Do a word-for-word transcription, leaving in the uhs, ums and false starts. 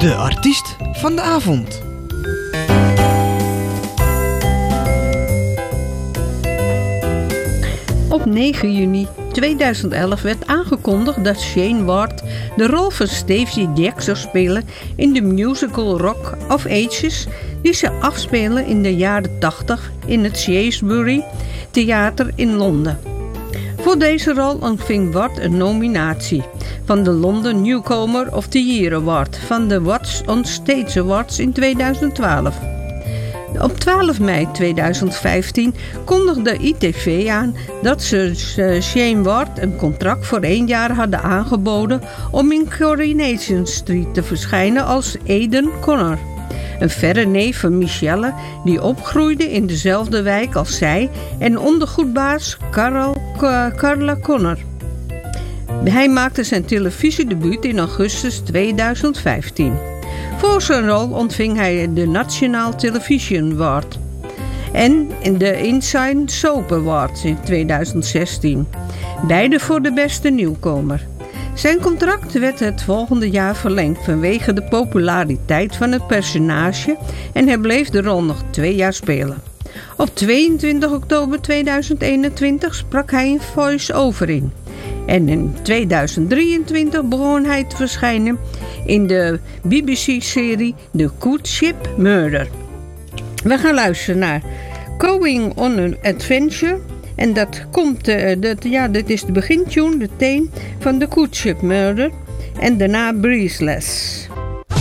De artiest van de avond. Op negen juni tweeduizend elf werd aangekondigd dat Shane Ward de rol van Stevie Jack zou spelen in de musical Rock of Ages, die ze afspelen in de jaren tachtig in het Shaftesbury Theater in Londen. Voor deze rol ontving Ward een nominatie van de London Newcomer of the Year Award van de What's on Stage Awards in tweeduizend twaalf. Op twaalf mei tweeduizend vijftien kondigde I T V aan dat ze Shane Ward een contract voor één jaar hadden aangeboden om in Coronation Street te verschijnen als Aidan Connor, een verre neef van Michelle die opgroeide in dezelfde wijk als zij en ondergoedbaas Carl, Carla Connor. Hij maakte zijn televisiedebuut in augustus tweeduizend vijftien. Voor zijn rol ontving hij de National Television Award en de Inside Soap Awards in tweeduizend zestien. Beide voor de beste nieuwkomer. Zijn contract werd het volgende jaar verlengd vanwege de populariteit van het personage en hij bleef de rol nog twee jaar spelen. Op tweeëntwintig oktober tweeduizend eenentwintig sprak hij een voice-over in. En in tweeduizend drieëntwintig begon hij te verschijnen in de B B C-serie The Courtship Murder. We gaan luisteren naar Going on an Adventure. En dat komt, uh, dat, ja, dit is de begintune, de theme van The Courtship Murder. En daarna Breathless.